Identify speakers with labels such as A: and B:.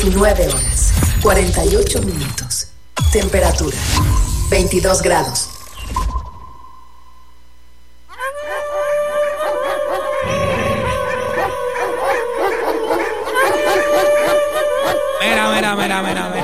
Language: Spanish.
A: 19 horas, 48 minutos. Temperatura, 22 grados.
B: Mira.